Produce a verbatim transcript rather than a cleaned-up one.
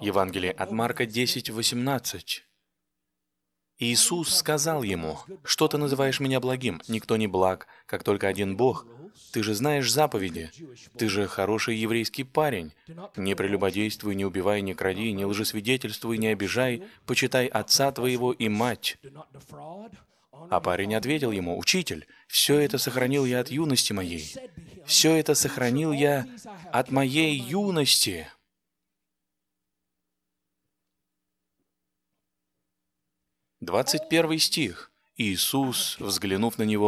Евангелие от Марка десять восемнадцать. Иисус сказал ему: «Что ты называешь меня благим? Никто не благ, как только один Бог. Ты же знаешь заповеди. Ты же хороший еврейский парень. Не прелюбодействуй, не убивай, не кради, не лжесвидетельствуй, не обижай, почитай отца твоего и мать». А парень ответил ему: «Учитель, все это сохранил я от юности моей. Все это сохранил я от моей юности». Двадцать первый стих. Иисус, взглянув на него,